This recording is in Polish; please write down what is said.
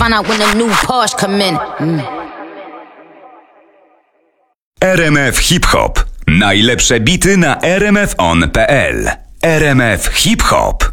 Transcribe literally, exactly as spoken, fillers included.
Find out when the new Porsche come in. Mm. R M F Hip Hop. Najlepsze bity na r m f on kropka p l. R M F Hip Hop.